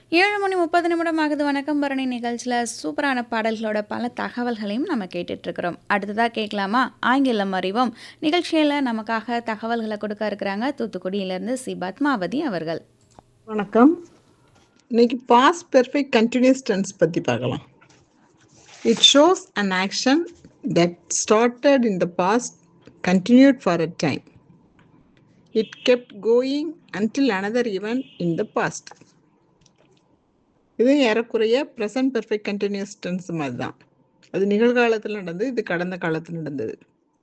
7:30 ஆகுது. வணக்கம் பரணி நிகழ்ச்சியில் சூப்பரான பாடல்களோட பல தகவல்களையும் நம்ம கேட்டுட்ருக்கிறோம். அடுத்ததாக கேட்கலாமா ஆங்கிலம் அறிவோம். நிகழ்ச்சியில் நமக்காக தகவல்களை கொடுக்க இருக்கிறாங்க தூத்துக்குடியிலேருந்து சி பத்மாவதி அவர்கள். வணக்கம். இன்னைக்கு பாஸ்ட் பெர்ஃபெக்ட் கண்டினியூஸ் டென்ஸ் பற்றி பார்க்கலாம். It shows an action that started in the past continued for a time. It kept going until another event in the past. இது ஏறக்குறைய ப்ரெசன்ட் பெர்ஃபெக்ட் கண்டினியூஸ் டென்ஸ் மாதிரி தான். அது நிகழ்காலத்தில் நடந்தது, இது கடந்த காலத்தில் நடந்தது.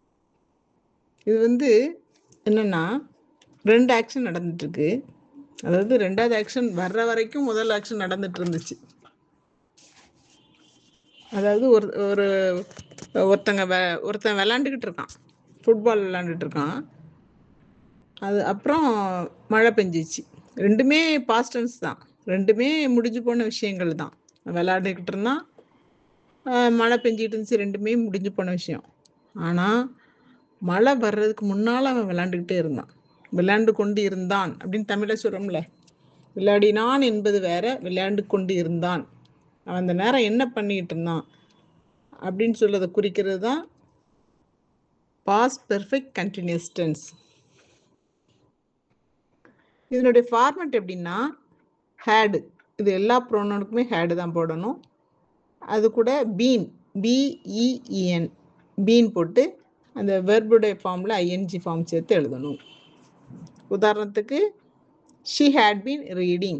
இது என்னென்னா 2 ஆக்ஷன் நடந்துட்டுருக்கு. அதாவது 2வது ஆக்ஷன் வர்ற வரைக்கும் முதல் ஆக்ஷன் நடந்துட்டு இருந்துச்சு. அதாவது ஒருத்தன் விளாண்டுக்கிட்டு இருக்கான், ஃபுட்பால் விளாண்டுட்டு இருக்கான். அது அப்புறம் மழை பெஞ்சிச்சு. 2மே பாஸ்ட் டென்ஸ் தான், 2மே முடிஞ்சு போன விஷயங்கள் தான். விளாண்டுக்கிட்டு இருந்தான், மழை பெஞ்சிக்கிட்டு இருந்துச்சு, 2மே முடிஞ்சு போன விஷயம். ஆனால் மழை வர்றதுக்கு முன்னால் அவன் விளாண்டுக்கிட்டே இருந்தான். விளையாண்டு கொண்டு இருந்தான் அப்படின்னு தமிழில் சொல்கிறோம்ல. விளையாடினான் என்பது வேற, விளையாண்டு கொண்டு இருந்தான். அவன் அந்த நேரம் என்ன பண்ணிக்கிட்டு இருந்தான் அப்படின்னு சொல்றதை குறிக்கிறது தான் பாஸ்ட் பெர்ஃபெக்ட் கண்டினியூஸ் டென்ஸ். இதனுடைய ஃபார்மட் எப்படின்னா ஹேடு. இது எல்லா ப்ரோனவுனுக்குமே ஹேடு தான் போடணும். அது கூட பீன், பிஇஇஎன், பீன் போட்டு அந்த வெர்புடைய ஃபார்மில் ஐஎன்ஜி ஃபார்ம் சேர்த்து எழுதணும். உதாரணத்துக்கு ஷி ஹேட் பீன் ரீடிங்.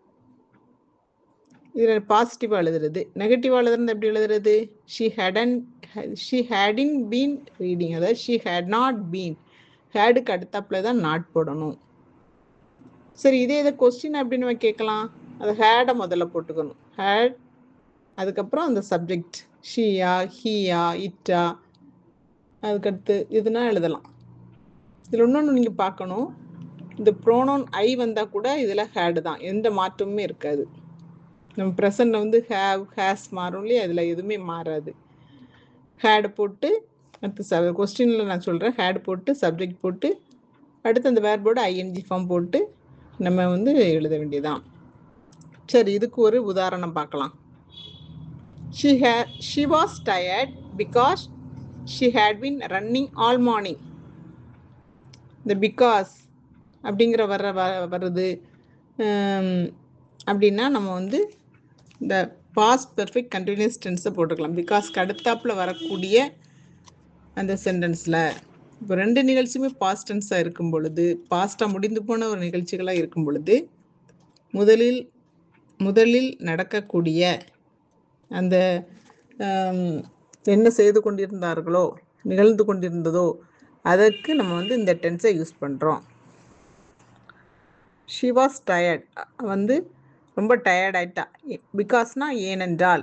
இதில் பாசிட்டிவாக எழுதுறது. நெகட்டிவாக எழுதுறது எப்படி எழுதுறது? She ஹேடின் been reading. அதாவது ஷி ஹேட் நாட் பீன். ஹேடுக்கு அடுத்தாப்புல தான் நாட் போடணும். சரி, இதை கொஸ்டின் அப்படின்னு நம்ம கேட்கலாம். அதை ஹேடை முதல்ல போட்டுக்கணும். ஹேட், அதுக்கப்புறம் அந்த சப்ஜெக்ட் ஷியா, ஹியா, இட்டா, அதுக்கடுத்து இதுனா எழுதலாம். இதில் இன்னொன்று நீங்கள் பார்க்கணும், இந்த ப்ரோனவுன் ஐ வந்தால் கூட இதில் ஹேடு தான், எந்த மாற்றமுமே இருக்காது. நம்ம ப்ரெசண்டில் ஹேவ், ஹேஸ் மாறும் இல்லையா, அதில் எதுவுமே மாறாது. ஹேடு போட்டு அடுத்து கொஸ்டினில் நான் சொல்கிறேன், ஹேடு போட்டு சப்ஜெக்ட் போட்டு அடுத்து அந்த வேர்போட ஐஎன்ஜி ஃபார்ம் போட்டு நம்ம எழுத வேண்டியதான். சரி, இதுக்கு ஒரு உதாரணம் பார்க்கலாம். She was tired because she had been running all morning. இந்த பிகாஸ் அப்படிங்கிற வருது அப்படின்னா நம்ம இந்த பாஸ்ட் பெர்ஃபெக்ட் கண்டினியூஸ் டென்ஸை போட்டுக்கலாம். பிகாஸ்க்கு அடுத்தாப்பில் வரக்கூடிய அந்த சென்டென்ஸில். இப்போ 2 நிகழ்ச்சியுமே பாஸ்ட் டென்ஸாக இருக்கும் பொழுது, பாஸ்ட்டாக முடிந்து போன ஒரு நிகழ்ச்சிகளாக இருக்கும் பொழுது முதலில் நடக்கக்கூடிய அந்த என்ன செய்து கொண்டிருந்தார்களோ, நிகழ்ந்து கொண்டிருந்ததோ, அதற்கு நம்ம இந்த டென்ஸை யூஸ் பண்ணுறோம். ஷி வாஸ் டயர்ட், ரொம்ப டயர்ட் ஆயிட்டா. பிகாஸ்னா ஏனென்றால்.